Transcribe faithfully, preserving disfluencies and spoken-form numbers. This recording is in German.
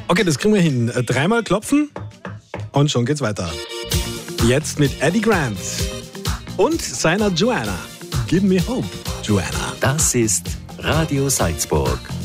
Okay, das kriegen wir hin. Dreimal klopfen und schon geht's weiter. Jetzt mit Eddie Grant und seiner Joanna. Give me hope, Joanna. Das ist Radio Salzburg.